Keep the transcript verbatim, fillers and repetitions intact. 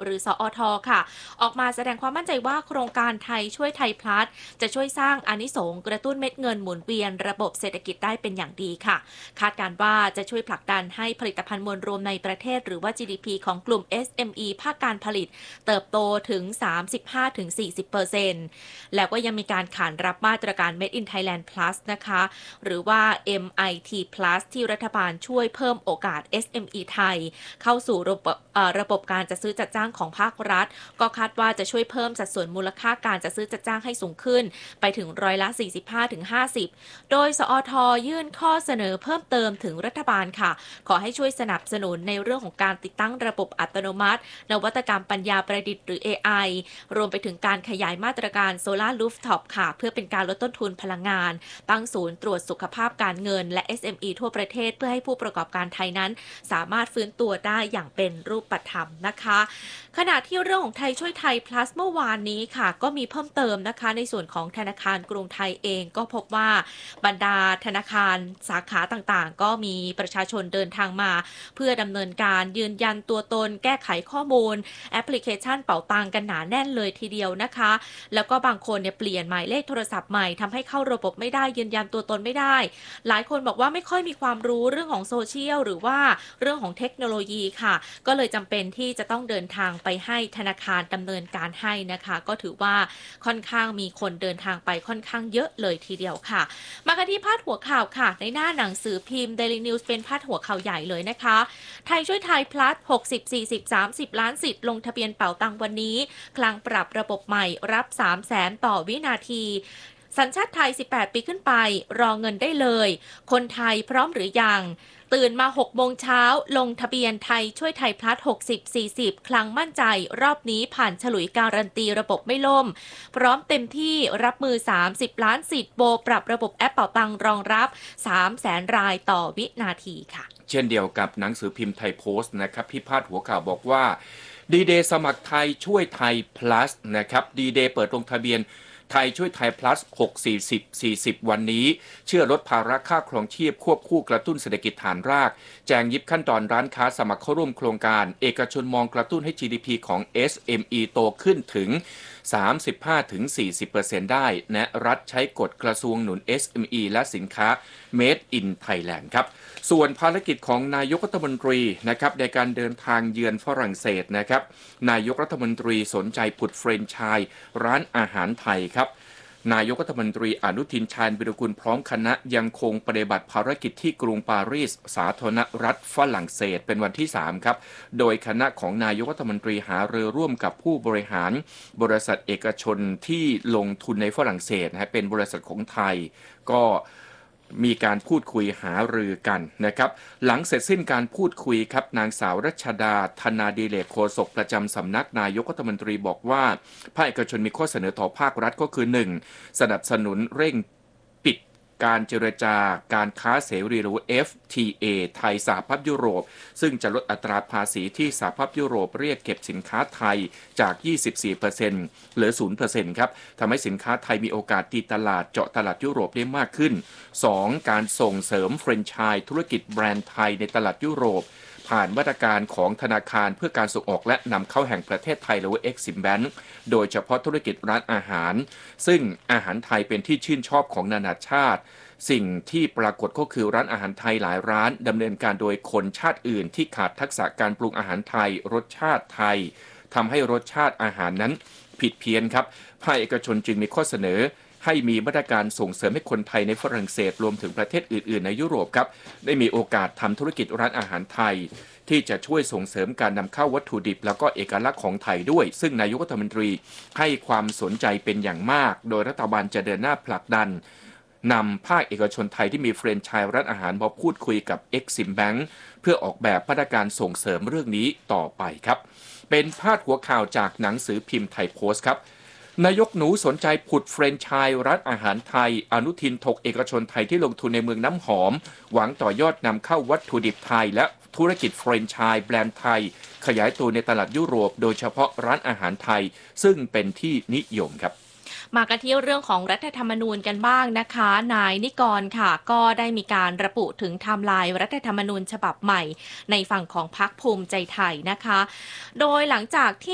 หรือสอทค่ะออกมาแสดงความมั่นใจว่าโครงการไทยช่วยไทยพลัสจะช่วยสร้างอานิสงส์กระตุ้นเม็ดเงินหมุนเวียนระบบเศรษฐกิจได้เป็นอย่างดีค่ะคาดการณ์ว่าจะช่วยผลักดันให้ผลิตภัณฑ์มวลรวมในประเทศหรือว่า จี ดี พี ของกลุ่ม เอส เอ็ม อี ภาคการผลิตเติบโตถึง สามสิบห้าถึงสี่สิบเปอร์เซ็นต์ แล้วก็ยังมีการขานรับมาตรการ Made in Thailand Plus นะคะหรือว่า เอ็ม ไอ ที Plus ที่รัฐบาลช่วยเพิ่มโอกาส เอส เอ็ม อี ไทยเข้าสู่ระบบระบบการจัดซื้อจัดจ้างของภาครัฐก็คาดว่าจะช่วยเพิ่มสัดส่วนมูลค่าการจัดซื้อจัดจ้างให้สูงขึ้นไปถึงร้อยละ สี่สิบห้าถึงห้าสิบ โดยสอทยื่นข้อเสนอเพิ่มเติมถึงรัฐบาลค่ะขอให้ช่วยสนับสนุนในเรื่องของการติดตั้งระบบอัตโนมัตินวัตกรรมปัญญาประดิษฐ์หรือ เอ ไอ รวมไปถึงการขยายมาตรการโซลาร์รูฟท็อปค่ะเพื่อเป็นการลดต้นทุนพลังงานตั้งศูนย์ตรวจสุขภาพการเงินและ เอส เอ็ม อี ทั่วประเทศเพื่อให้ผู้ประกอบการไทยนั้นสามารถฟื้นตัวได้อย่างเป็นรูปธรรมนะคะขณะที่เรื่องของไทยช่วยไทย plus เมื่อวานนี้ค่ะก็มีเพิ่มเติมนะคะในส่วนของธนาคารกรุงไทยเองก็พบว่าบรรดาธนาคารสาขาต่างๆก็มีประชาชนเดินทางมาเพื่อดำเนินการยืนยันตัวตนแก้ไขข้อมูลแอปพลิเคชันเป๋าตังกันหนาแน่นเลยทีเดียวนะคะแล้วก็บางคนเนี่ยเปลี่ยนหมายเลขโทรศัพท์ใหม่ทำให้เข้าระบบไม่ได้ยืนยันตัวตนไม่ได้หลายคนบอกว่าไม่ค่อยมีความรู้เรื่องของโซเชียลหรือว่าเรื่องของเทคโนโลยีค่ะก็เลยจำเป็นที่จะต้องเดินทางไปให้ธนาคารดำเนินการให้นะคะก็ถือว่าค่อนข้างมีคนเดินทางไปค่อนข้างเยอะเลยทีเดียวค่ะมากันที่พาดหัวข่าวค่ะในหน้าหนังสือพิมพ์ Daily News เป็นพาดหัวข่าวใหญ่เลยนะคะไทยช่วยไทย plus หกสิบ สี่สิบ สามสิบ ล้านสิทธิ์ลงทะเบียนเป๋าตังวันนี้คลังปรับระบบใหม่รับ สามแสน ต่อวินาทีสัญชาติไทยสิบแปดปีขึ้นไปรอเงินได้เลยคนไทยพร้อมหรือยังตื่นมาหกโมงเช้าลงทะเบียนไทยช่วยไทยพลัสหกสิบ สี่สิบคลังมั่นใจรอบนี้ผ่านฉลุยการันตีระบบไม่ล่มพร้อมเต็มที่รับมือสามสิบล้านสิทธิ์โบปรับระบบแอปเป๋าตังรองรับ สามแสน รายต่อวินาทีค่ะเช่นเดียวกับหนังสือพิมพ์ไทยโพสต์นะครับที่พาดหัวข่าวบอกว่าดีเดย์สมัครไทยช่วยไทย plus นะครับดีเดย์เปิดลงทะเบียนไทยช่วยไทย plus หก สี่สิบ สี่สิบ วันนี้เชื่อลดภาระค่าครองชีพควบคู่กระตุ้นเศรษฐกิจฐานรากแจงยิบขั้นตอนร้านค้าสมัครเข้าร่วมโครงการเอกชนมองกระตุ้นให้ จี ดี พี ของ เอส เอ็ม อี โตขึ้นถึง สามสิบห้าถึงสี่สิบเปอร์เซ็นต์ ได้และรัฐใช้กฎกระทรวงหนุน เอส เอ็ม อี และสินค้า Made in Thailand ครับส่วนภารกิจของนายกรัฐมนตรีนะครับในการเดินทางเยือนฝรั่งเศสนะครับนายกรัฐมนตรีสนใจผุดแฟรนไชส์ร้านอาหารไทยครับนายกรัฐมนตรีอนุทินชาญวิรากูลพร้อมคณะยังคงปฏิบัติภารกิจที่กรุงปารีสสาธารณรัฐฝรั่งเศสเป็นวันที่สามครับโดยคณะของนายกรัฐมนตรีหารือร่วมกับผู้บริหารบริษัทเอกชนที่ลงทุนในฝรั่งเศสนะฮะเป็นบริษัทของไทยก็มีการพูดคุยหารือกันนะครับหลังเสร็จสิ้นการพูดคุยครับนางสาวรัชดาธนาดีเลกโฆษกประจำสำนักนายกรัฐมนตรีบอกว่าภาคเอกชนมีข้อเสนอต่อภาครัฐก็คือ หนึ่ง สนับสนุนเร่งปิดการเจรจาการค้าเสรีหรือ เอฟ ที เอ ไทยสหภาพยุโรปซึ่งจะลดอัตราภาษีที่สหภาพยุโรปเรียกเก็บสินค้าไทยจาก ยี่สิบสี่เปอร์เซ็นต์ เหลือ ศูนย์เปอร์เซ็นต์ ครับทำให้สินค้าไทยมีโอกาสตีตลาดเจาะตลาดยุโรปได้มากขึ้น สอง การส่งเสริมแฟรนไชส์ธุรกิจแบรนด์ไทยในตลาดยุโรปผ่านมาตรการของธนาคารเพื่อการส่งออกและนำเข้าแห่งประเทศไทยหรือว่า Exim Bank โดยเฉพาะธุรกิจร้านอาหารซึ่งอาหารไทยเป็นที่ชื่นชอบของนานาชาติสิ่งที่ปรากฏก็คือร้านอาหารไทยหลายร้านดำเนินการโดยคนชาติอื่นที่ขาดทักษะการปรุงอาหารไทยรสชาติไทยทำให้รสชาติอาหารนั้นผิดเพี้ยนครับภาคเอกชนจึงมีข้อเสนอให้มีมาตรการส่งเสริมให้คนไทยในฝรั่งเศสรวมถึงประเทศอื่นๆในยุโรปครับได้มีโอกาสทำธุรกิจร้านอาหารไทยที่จะช่วยส่งเสริมการนำเข้าวัตถุดิบแล้วก็เอกลักษณ์ของไทยด้วยซึ่งนายกรัฐมนตรีให้ความสนใจเป็นอย่างมากโดยรัฐบาลจะเดินหน้าผลักดันนำภาคเอกชนไทยที่มีแฟรนไชส์ร้านอาหารมาพูดคุยกับ Exim Bank เพื่อออกแบบมาตรการส่งเสริมเรื่องนี้ต่อไปครับเป็นพาดหัวข่าวจากหนังสือพิมพ์ไทยโพสต์ครับนายกหนูสนใจผุดแฟรนไชส์ร้านอาหารไทยอนุทินถกเอกชนไทยที่ลงทุนในเมืองน้ำหอมหวังต่อยอดนำเข้าวัตถุดิบไทยและธุรกิจแฟรนไชส์แบรนด์ไทยขยายตัวในตลาดยุโรปโดยเฉพาะร้านอาหารไทยซึ่งเป็นที่นิยมครับมากันที่เรื่องของรัฐธรรมนูญกันบ้างนะคะนายนิกรค่ะก็ได้มีการระบุถึงไทม์ไลน์รัฐธรรมนูญฉบับใหม่ในฝั่งของพรรคภูมิใจไทยนะคะโดยหลังจากที่